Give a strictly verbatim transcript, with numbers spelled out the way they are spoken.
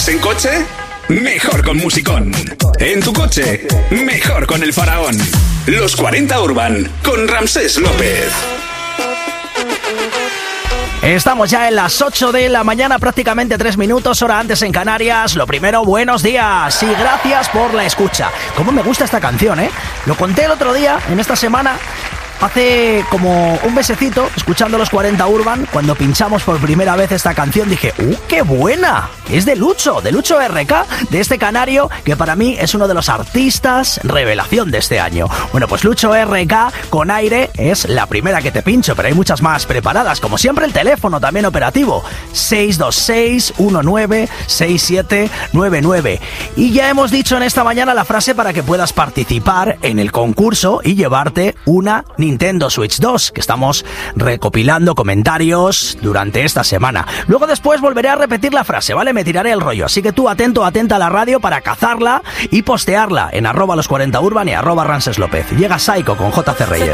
¿Vas en coche? Mejor con musicón. En tu coche, mejor con el Faraón. Los cuarenta Urban, con Ramsés López. Estamos ya en las ocho de la mañana, prácticamente tres minutos, hora antes en Canarias. Lo primero, buenos días y gracias por la escucha. Cómo me gusta esta canción, ¿eh? Lo conté el otro día, en esta semana, hace como un mesecito, escuchando los cuarenta Urban, cuando pinchamos por primera vez esta canción, dije, ¡uh, qué buena! Es de Lucho, de Lucho R K, de este canario, que para mí es uno de los artistas revelación de este año. Bueno, pues Lucho R K, con aire, es la primera que te pincho, pero hay muchas más preparadas. Como siempre, el teléfono también operativo, seis dos seis, uno nueve, seis siete nueve nueve. Y ya hemos dicho en esta mañana la frase para que puedas participar en el concurso y llevarte una Nintendo Switch dos, que estamos recopilando comentarios durante esta semana. Luego después volveré a repetir la frase, ¿vale? Me tiraré el rollo, así que tú atento, atenta a la radio para cazarla y postearla en arroba los cuarenta Urban y arroba Ramsés López. Llega Psycho con J C Reyes.